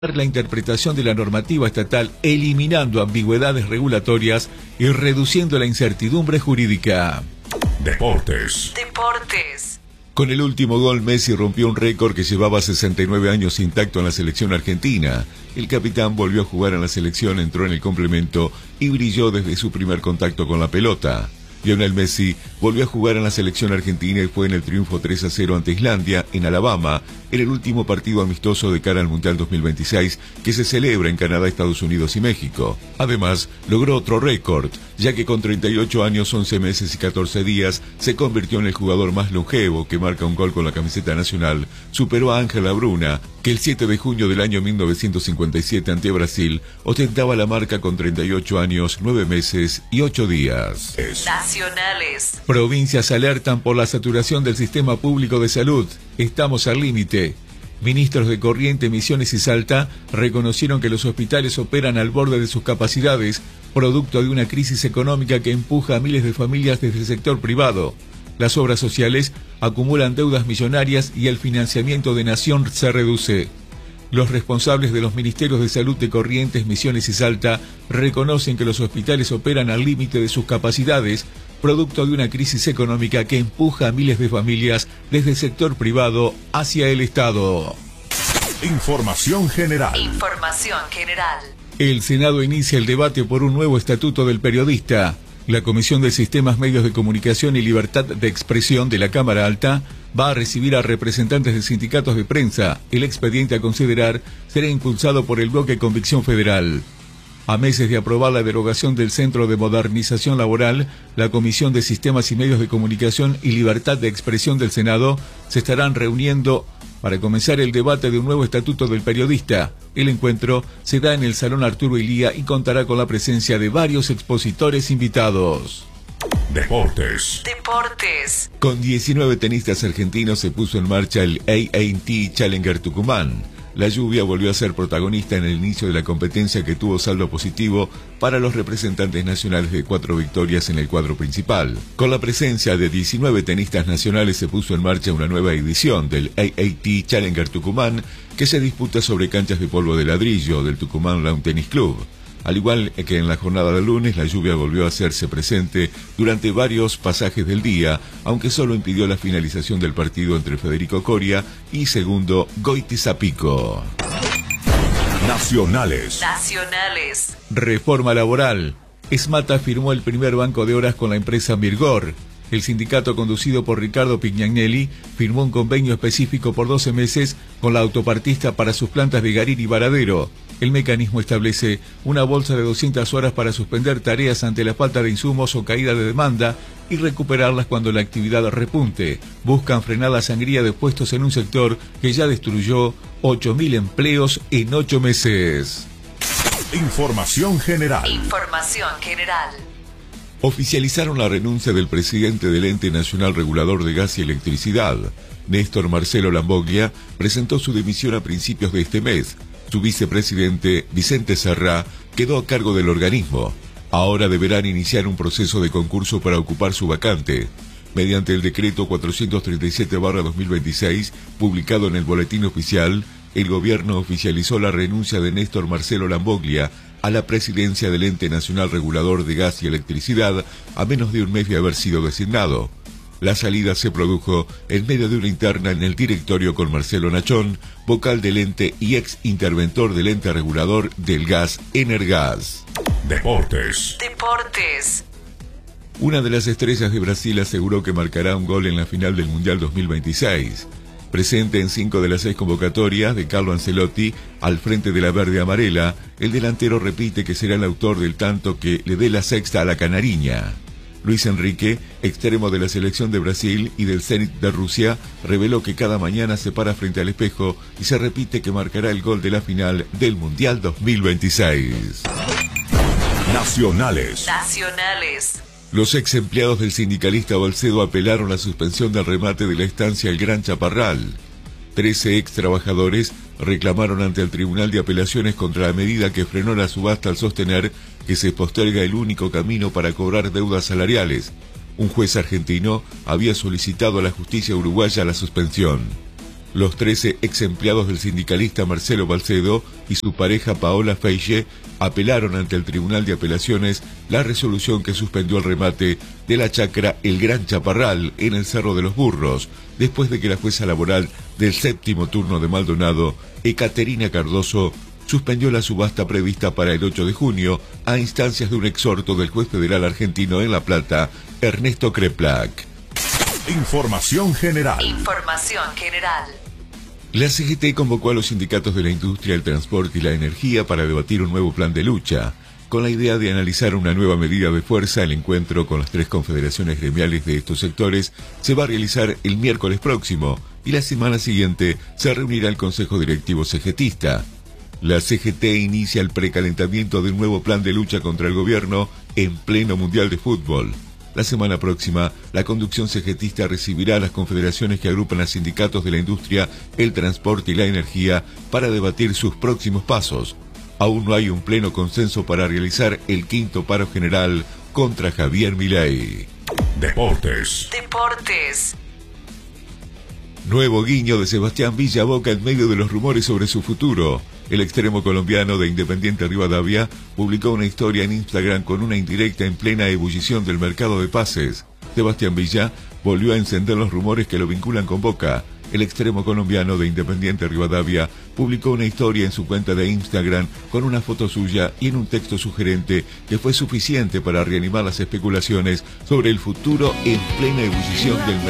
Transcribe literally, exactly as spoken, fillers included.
la interpretación de la normativa estatal, eliminando ambigüedades regulatorias y reduciendo la incertidumbre jurídica. Deportes. Deportes. Con el último gol, Messi rompió un récord que llevaba sesenta y nueve años intacto en la selección argentina. El capitán volvió a jugar en la selección, entró en el complemento y brilló desde su primer contacto con la pelota. Lionel Messi volvió a jugar en la selección argentina y fue en el triunfo tres a cero ante Islandia, en Alabama, en el último partido amistoso de cara al Mundial dos mil veintiséis que se celebra en Canadá, Estados Unidos y México. Además, logró otro récord, ya que con treinta y ocho años, once meses y catorce días, se convirtió en el jugador más longevo que marca un gol con la camiseta nacional. Superó a Ángel Labruna, que el siete de junio del año mil novecientos cincuenta y siete ante Brasil ostentaba la marca con treinta y ocho años, nueve meses y ocho días. Es. Nacionales. Provincias alertan por la saturación del sistema público de salud. Estamos al límite. Ministros de Corrientes, Misiones y Salta reconocieron que los hospitales operan al borde de sus capacidades, producto de una crisis económica que empuja a miles de familias desde el sector privado. Las obras sociales acumulan deudas millonarias y el financiamiento de Nación se reduce. Los responsables de los Ministerios de Salud de Corrientes, Misiones y Salta reconocen que los hospitales operan al límite de sus capacidades, producto de una crisis económica que empuja a miles de familias desde el sector privado hacia el Estado. Información general. Información general. El Senado inicia el debate por un nuevo estatuto del periodista. La Comisión de Sistemas, Medios de Comunicación y Libertad de Expresión de la Cámara Alta va a recibir a representantes de sindicatos de prensa. El expediente a considerar será impulsado por el bloque Convicción Federal. A meses de aprobar la derogación del Centro de Modernización Laboral, la Comisión de Sistemas y Medios de Comunicación y Libertad de Expresión del Senado se estarán reuniendo para comenzar el debate de un nuevo estatuto del periodista. El encuentro se da en el Salón Arturo Illia y contará con la presencia de varios expositores invitados. Deportes. Deportes. Con diecinueve tenistas argentinos se puso en marcha el A A T Challenger Tucumán. La lluvia volvió a ser protagonista en el inicio de la competencia, que tuvo saldo positivo para los representantes nacionales de cuatro victorias en el cuadro principal. Con la presencia de diecinueve tenistas nacionales se puso en marcha una nueva edición del A A T Challenger Tucumán, que se disputa sobre canchas de polvo de ladrillo del Tucumán Lawn Tennis Club. Al igual que en la jornada del lunes, la lluvia volvió a hacerse presente durante varios pasajes del día, aunque solo impidió la finalización del partido entre Federico Coria y segundo Goiti Zapico. Nacionales. Nacionales. Reforma laboral. Esmata firmó el primer banco de horas con la empresa Mirgor. El sindicato, conducido por Ricardo Pignanelli, firmó un convenio específico por doce meses con la autopartista para sus plantas de Garín y Varadero. El mecanismo establece una bolsa de doscientas horas para suspender tareas ante la falta de insumos o caída de demanda y recuperarlas cuando la actividad repunte. Buscan frenar la sangría de puestos en un sector que ya destruyó ocho mil empleos en ocho meses. Información general. Información general. Oficializaron la renuncia del presidente del Ente Nacional Regulador de Gas y Electricidad. Néstor Marcelo Lamboglia presentó su dimisión a principios de este mes. Su vicepresidente, Vicente Serrá, quedó a cargo del organismo. Ahora deberán iniciar un proceso de concurso para ocupar su vacante. Mediante el decreto cuatrocientos treinta y siete barra dos mil veintiséis, publicado en el Boletín Oficial, el gobierno oficializó la renuncia de Néstor Marcelo Lamboglia a la presidencia del Ente Nacional Regulador de Gas y Electricidad a menos de un mes de haber sido designado. La salida se produjo en medio de una interna en el directorio con Marcelo Nachón, vocal del ente y ex interventor del ente regulador del gas, Energas. Deportes. Deportes. Una de las estrellas de Brasil aseguró que marcará un gol en la final del Mundial dos mil veintiséis. Presente en cinco de las seis convocatorias de Carlo Ancelotti al frente de la verde amarela, el delantero repite que será el autor del tanto que le dé la sexta a la canariña. Luis Enrique, extremo de la selección de Brasil y del Zenit de Rusia, reveló que cada mañana se para frente al espejo y se repite que marcará el gol de la final del Mundial dos mil veintiséis. Nacionales. Nacionales. Los ex empleados del sindicalista Balcedo apelaron la suspensión del remate de la estancia El Gran Chaparral. Trece ex trabajadores reclamaron ante el Tribunal de Apelaciones contra la medida que frenó la subasta al sostener que se posterga el único camino para cobrar deudas salariales. Un juez argentino había solicitado a la justicia uruguaya la suspensión. Los trece ex empleados del sindicalista Marcelo Balcedo y su pareja Paola Feixe apelaron ante el Tribunal de Apelaciones la resolución que suspendió el remate de la chacra El Gran Chaparral en el Cerro de los Burros, después de que la jueza laboral del séptimo turno de Maldonado, Ecaterina Cardoso, suspendió la subasta prevista para el ocho de junio a instancias de un exhorto del juez federal argentino en La Plata, Ernesto Kreplak. Información general. Información general. La C G T convocó a los sindicatos de la industria, el transporte y la energía para debatir un nuevo plan de lucha. Con la idea de analizar una nueva medida de fuerza, el encuentro con las tres confederaciones gremiales de estos sectores se va a realizar el miércoles próximo y la semana siguiente se reunirá el Consejo Directivo CGTista. La C G T inicia el precalentamiento de un nuevo plan de lucha contra el gobierno en pleno Mundial de Fútbol. La semana próxima, la conducción CGTista recibirá a las confederaciones que agrupan a sindicatos de la industria, el transporte y la energía para debatir sus próximos pasos. Aún no hay un pleno consenso para realizar el quinto paro general contra Javier Milei. Deportes. Deportes. Nuevo guiño de Sebastián Villa Boca en medio de los rumores sobre su futuro. El extremo colombiano de Independiente Rivadavia publicó una historia en Instagram con una indirecta en plena ebullición del mercado de pases. Sebastián Villa volvió a encender los rumores que lo vinculan con Boca. El extremo colombiano de Independiente Rivadavia publicó una historia en su cuenta de Instagram con una foto suya y en un texto sugerente que fue suficiente para reanimar las especulaciones sobre el futuro en plena ebullición del mercado.